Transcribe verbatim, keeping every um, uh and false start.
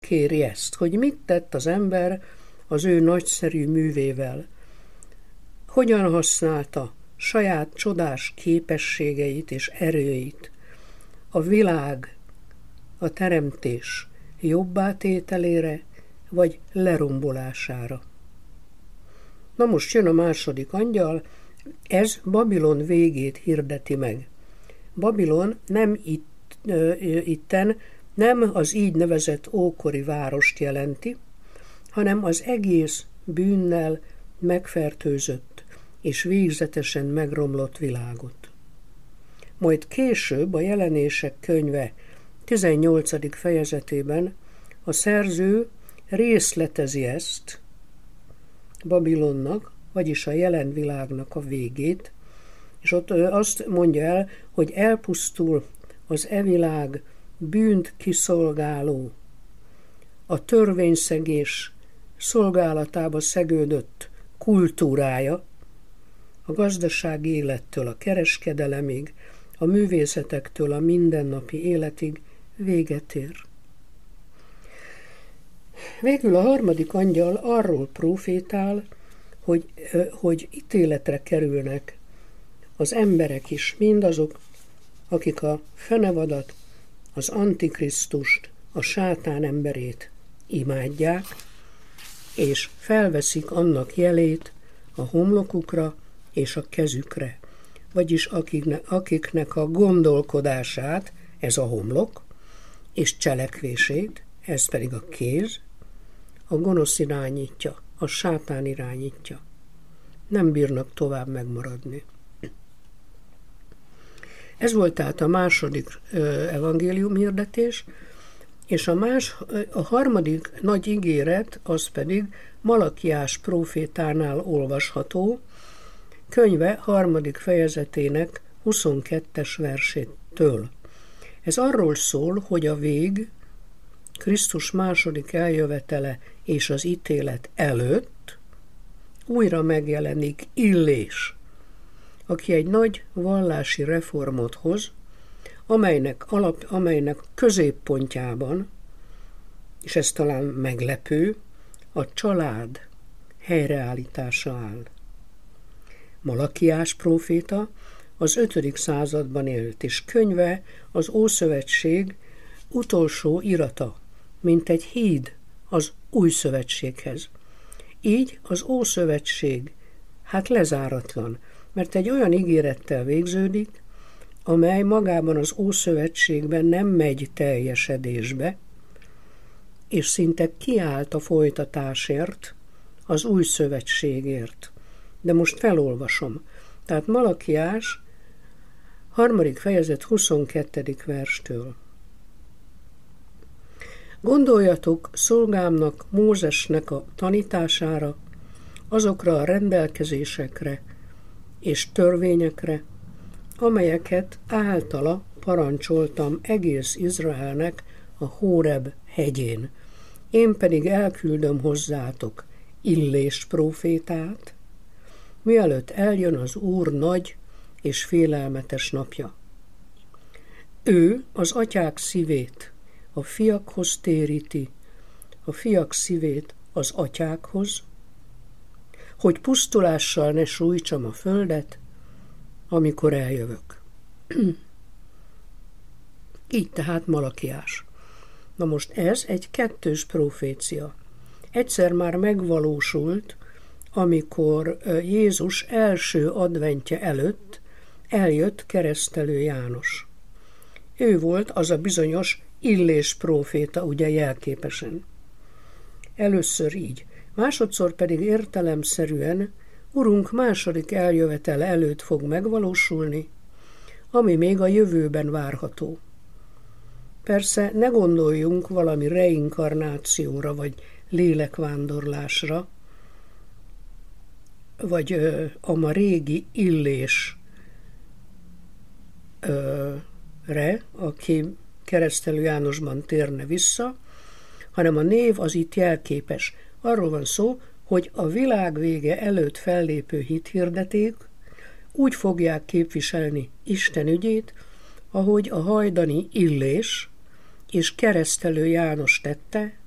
kéri ezt, hogy mit tett az ember az ő nagyszerű művével. Hogyan használta saját csodás képességeit és erőit a világ, a teremtés jobbátételére vagy lerombolására. Na most jön a második angyal, ez Babilon végét hirdeti meg. Babilon nem itt, ö, itten nem az így nevezett ókori várost jelenti, hanem az egész bűnnel megfertőzött és végzetesen megromlott világot. Majd később a Jelenések könyve tizennyolcadik fejezetében a szerző részletezi ezt, Babilonnak, vagyis a jelen világnak a végét, és ott azt mondja el, hogy elpusztul az e világ bűnt kiszolgáló, a törvényszegés szolgálatába szegődött kultúrája, a gazdasági élettől a kereskedelemig, a művészetektől a mindennapi életig véget ér. Végül a harmadik angyal arról profétál, hogy, hogy ítéletre kerülnek az emberek is, mindazok, akik a fenevadat, az antikrisztust, a sátán emberét imádják, és felveszik annak jelét a homlokukra és a kezükre, vagyis akiknek, akiknek a gondolkodását, ez a homlok, és cselekvését, ez pedig a kéz, a gonosz irányítja, a sátán irányítja. Nem bírnak tovább megmaradni. Ez volt tehát a második evangélium hirdetés, és a, más, a harmadik nagy ígéret, az pedig Malakiás prófétánál olvasható, könyve harmadik fejezetének huszonkettes versétől. Ez arról szól, hogy a vég, Krisztus második eljövetele és az ítélet előtt újra megjelenik Illés, aki egy nagy vallási reformot hoz, amelynek, alap, amelynek középpontjában, és ez talán meglepő, a család helyreállítása áll. Malakiás próféta az ötödik században élt, és könyve az Ószövetség utolsó irata, mint egy híd az Új Szövetséghez. Így az Ószövetség hát lezáratlan, mert egy olyan ígérettel végződik, amely magában az Ószövetségben nem megy teljesedésbe, és szinte kiállt a folytatásért, az Új Szövetségért. De most felolvasom. Tehát Malakiás harmadik fejezet huszonkettedik verstől. Gondoljatok szolgámnak, Mózesnek a tanítására, azokra a rendelkezésekre és törvényekre, amelyeket általa parancsoltam egész Izraelnek a Hóreb hegyén. Én pedig elküldöm hozzátok Illés prófétát, mielőtt eljön az Úr nagy és félelmetes napja. Ő az atyák szívét a fiakhoz téríti, a fiak szívét az atyákhoz, hogy pusztulással ne sújtsam a földet, amikor eljövök. Így tehát Malakiás. Na most ez egy kettős profécia. Egyszer már megvalósult, amikor Jézus első adventje előtt eljött Keresztelő János. Ő volt az a bizonyos Illés próféta, ugye jelképesen. Először így, másodszor pedig értelemszerűen Urunk második eljövetele előtt fog megvalósulni, ami még a jövőben várható. Persze ne gondoljunk valami reinkarnációra, vagy lélekvándorlásra, vagy ö, a ma régi Illésre, aki Keresztelő Jánosban térne vissza, hanem a név az itt jelképes. Arról van szó, hogy a világ vége előtt fellépő hithirdeték úgy fogják képviselni Isten ügyét, ahogy a hajdani Illés és Keresztelő János tette,